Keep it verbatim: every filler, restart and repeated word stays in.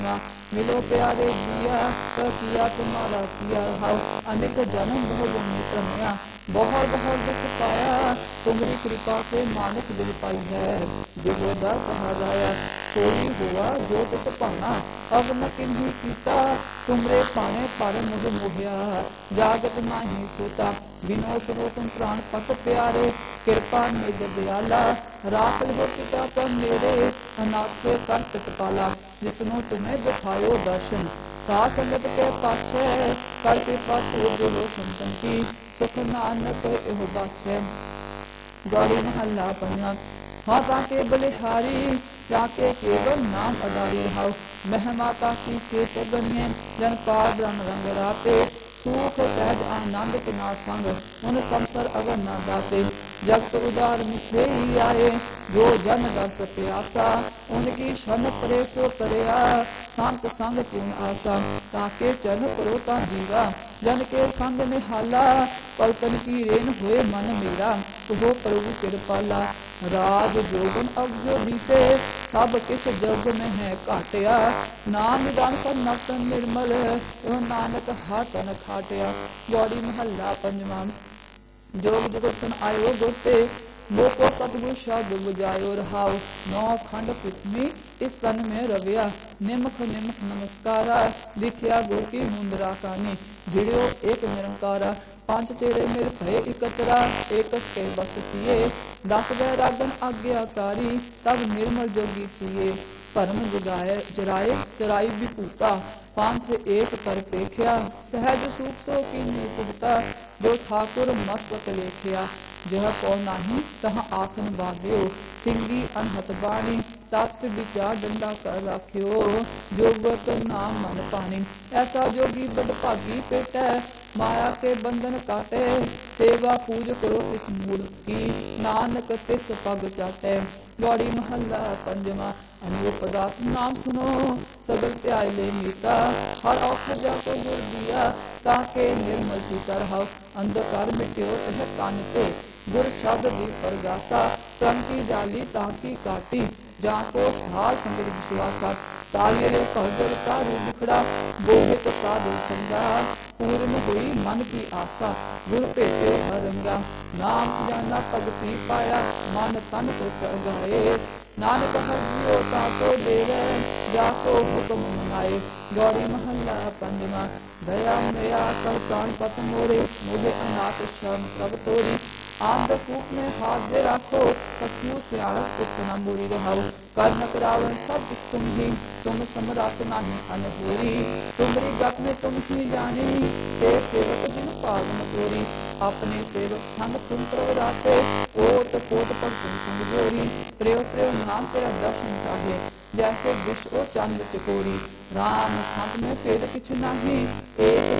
मिलो प्यारे जिया कर किया तुम्हारा किया हाउ अनेक जन्म बहु मित्र मिया बहुत बहुत दुख पाया तुम्हारी कृपा से मानस दिल पाई है दिगोदर कहा जाया कोई हुआ जो तिस पाना अब न किन्हीं कीता तुमरे पाने पर मुझ मोहिया जागत माही सूता बिनो सुनो तुम प्राण पत प्यारे कृपा निज दयाला रासल हो पिता पर मेरे अनाथ कर पितपाला जिसनो तुम्हें दिखायो दर्शन सा संगत के पाछे कर कृपा तो दिलो संतन की सुख नानक एहो बाछे गौड़ी महला पंजा हाँ ताके बलिहारी जाके केवल नाम अडारी हाउ महमाता की खेत बनिए जन पाद रंग रंग राते सुख सहज आनंद के ना संग उन संसर अगर ना दाते जगत उदार मिठे ही आए जो जन दर्श प्यासा उनकी शन परे सो तरया संत संग क्यों आसा ताके चन परोता जीवा जन के संग निहाला पलकन की रेन हुए मन मेरा तो प्रभु कृपाला राज जोगन अवजो दिसे सब किस जग में है काटिया नाम निदान सब नतन निर्मल नानक हाथन खाटिया गौड़ी महला पंजवा जोग जुगत सुन आयो गोते मोको सतगुरु शब्द बुझायो रहाओ नौ खंड पृथ्वी इस तन में रविया निमख निमख नमस्कारा लिखिया गोकी मुंदरा कानी भिड़ियो एक निरंकारा पांच तेरे मेरे भय इकतरा एक के बस किए दस बैरागन आज्ञाकारी तब निर्मल जोगी किए परम जगाए जराए चराई विपूता पांथ एक कर पेख्या सहज सुख सो की निपुता जो ठाकुर मस्तक लेखिया जह को नाही तह आसन बांध्यो सिंगी अनहत बाणी तत् विचार डंडा कर राख्यो जोगत नाम मन पानी ऐसा जोगी बद भागी पेटै माया के बंधन काटे सेवा पूज करो इस मूर्ख की नानक तिस पग चाटे गौड़ी महला पंजवा अनियो पदार्थ नाम सुनो सगल त्याय ले मीता हर औखर जाको गुर दिया ताके निर्मल सीता रहाओ अंधकार मिट्यो तह कान पे गुर शब्द दी परगासा क्रम की जाली ताकी काटी जाको साल संगत विश्वासा ताले पगल तारू दिखड़ा बोहित साधु संगा पूर्ण हुई मन की आशा गुर भेटे हरंगा नाम जाना भगति पाया मन तन को कर गाए नानक हर जियो ताको देवे जाको हुक्म मनाए गौड़ी महला पंजवा दया मया कर प्राण पत मोरे मुझे अनाथ शर्म प्रभ तोरी आंध फूक में हाथ दे राखो कछू सियाणा पुत न बुरी रहाओ कर न करावन सब कुछ तुम ही तुम समरात नाही अनहोरी तुम्हारी गत में तुम ही जानी से सेवक जिन पावन तोरी अपने सेवक संग तुम प्रवराते ओट कोट पर तुम संग जोरी प्रेम प्रेम नाम तेरा दर्शन चाहे जैसे दुष्ट ओ चंद चकोरी राम संत में भेद किछ नाही एक